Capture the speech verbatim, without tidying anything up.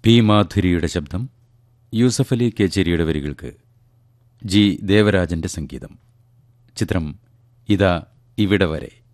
P മാധുരിയുടെ ശബ്ദം, യൂസഫ് അലി കേച്ചേരിയുടെ വരികൾക്ക് G ദേവരാജന്റെ സംഗീതം. ചിത്രം ഇതാ ഇവിടെ വരെ.